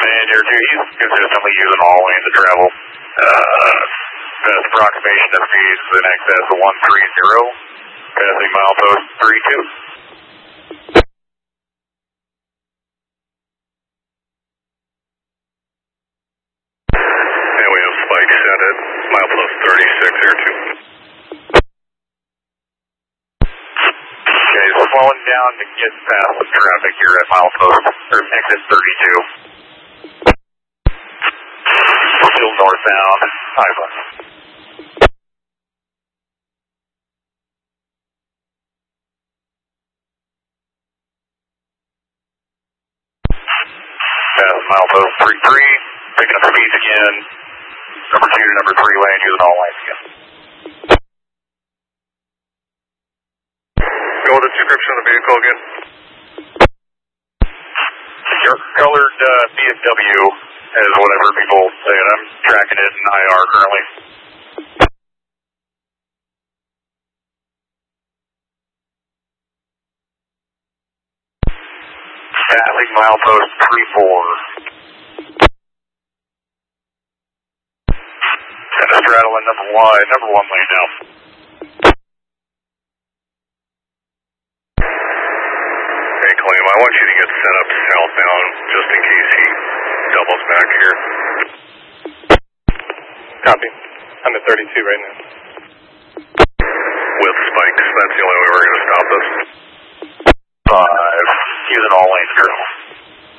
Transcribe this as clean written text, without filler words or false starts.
And Air 2, he's consistently using all lanes of travel. Best approximation of speeds in excess of 130, passing milepost 32. And we have Spike set at milepost 36, Air 2. Okay, slowing down to get past the traffic here at milepost, or exit 32. Still northbound, highway. Past milepost 33, picking up speeds again. Number 2 to number 3 lane, using all lanes again. Go with the description of the vehicle again. Your colored BMW is whatever people say it. I'm tracking it in IR currently. Passing milepost 34. And a straddle in number 1 lane now. Hey, Clem, I want you to get set up southbound just in case he doubles back here. Copy. I'm at 32 right now. With spikes, that's the only way we're going to stop this. 5, using all lanes currently.